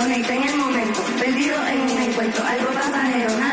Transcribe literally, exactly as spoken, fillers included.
Conecta en el momento, perdido en un encuentro, algo pasajero, nada